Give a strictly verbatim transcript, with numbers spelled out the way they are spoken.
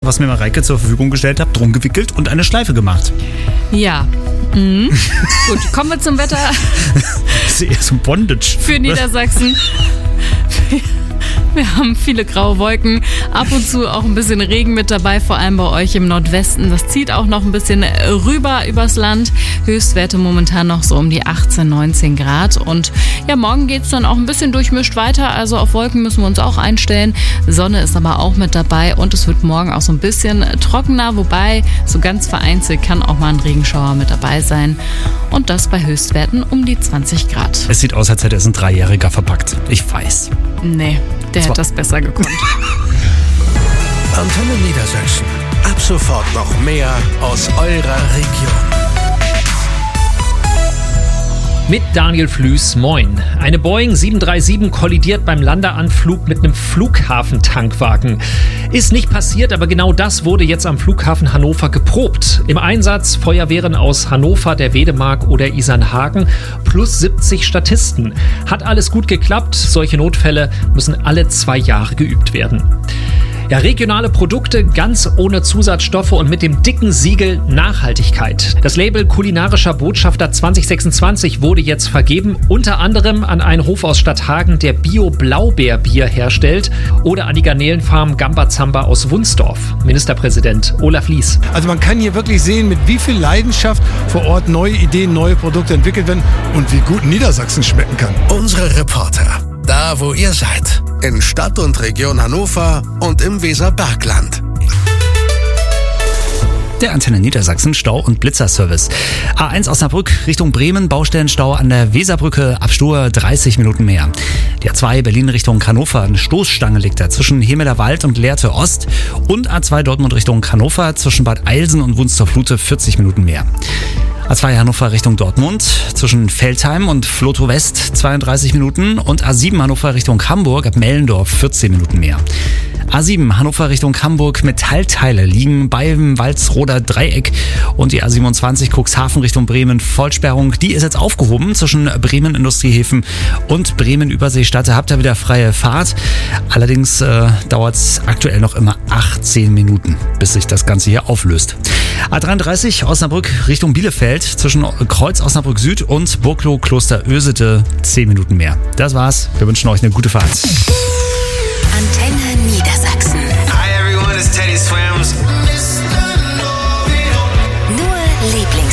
was mir Mareike zur Verfügung gestellt hat, drum gewickelt und eine Schleife gemacht. Ja. Mhm. Gut, kommen wir zum Wetter. Das ist eher so ein Bondage. Für Niedersachsen. Wir haben viele graue Wolken, ab und zu auch ein bisschen Regen mit dabei, vor allem bei euch im Nordwesten. Das zieht auch noch ein bisschen rüber übers Land. Höchstwerte momentan noch so um die achtzehn, neunzehn Grad. Und ja, morgen geht es dann auch ein bisschen durchmischt weiter. Also auf Wolken müssen wir uns auch einstellen. Sonne ist aber auch mit dabei und es wird morgen auch so ein bisschen trockener. Wobei so ganz vereinzelt kann auch mal ein Regenschauer mit dabei sein. Und das bei Höchstwerten um die zwanzig Grad. Es sieht aus, als hätte es ein Dreijähriger verpackt. Ich weiß. Nee, der hätte das besser gekonnt. Antenne Niedersachsen. Ab sofort noch mehr aus eurer Region. Mit Daniel Flüß, moin. Eine Boeing sieben drei sieben kollidiert beim Landeanflug mit einem Flughafentankwagen. Ist nicht passiert, aber genau das wurde jetzt am Flughafen Hannover geprobt. Im Einsatz Feuerwehren aus Hannover, der Wedemark oder Isernhagen plus siebzig Statisten. Hat alles gut geklappt. Solche Notfälle müssen alle zwei Jahre geübt werden. Ja, regionale Produkte ganz ohne Zusatzstoffe und mit dem dicken Siegel Nachhaltigkeit. Das Label kulinarischer Botschafter zwanzig sechsundzwanzig wurde jetzt vergeben, unter anderem an einen Hof aus Stadthagen, der Bio-Blaubeerbier herstellt, oder an die Garnelenfarm Gambazamba aus Wunsdorf. Ministerpräsident Olaf Lies. Also man kann hier wirklich sehen, mit wie viel Leidenschaft vor Ort neue Ideen, neue Produkte entwickelt werden und wie gut Niedersachsen schmecken kann. Unsere Reporter, da wo ihr seid. In Stadt und Region Hannover und im Weserbergland. Der Antenne Niedersachsen Stau- und Blitzerservice. A eins Osnabrück Richtung Bremen, Baustellenstau an der Weserbrücke, ab Stur dreißig Minuten mehr. Die A zwei Berlin Richtung Hannover, eine Stoßstange liegt da zwischen Hemeler Wald und Lehrte Ost. Und A zwei Dortmund Richtung Hannover, zwischen Bad Eilsen und Wunstorf-Lute vierzig Minuten mehr. A zwei Hannover Richtung Dortmund, zwischen Veltheim und Flotow West zweiunddreißig Minuten und A sieben Hannover Richtung Hamburg ab Mellendorf vierzehn Minuten mehr. A sieben Hannover Richtung Hamburg, Metallteile liegen beim Walsroder Dreieck und die A siebenundzwanzig Cuxhaven Richtung Bremen, Vollsperrung, die ist jetzt aufgehoben zwischen Bremen Industriehäfen und Bremen Überseestadt. Da habt ihr wieder freie Fahrt. Allerdings äh, dauert es aktuell noch immer achtzehn Minuten, bis sich das Ganze hier auflöst. A dreiunddreißig Osnabrück Richtung Bielefeld, zwischen Kreuz Osnabrück Süd und Burgloh Kloster Ösete zehn Minuten mehr. Das war's. Wir wünschen euch eine gute Fahrt. Antenne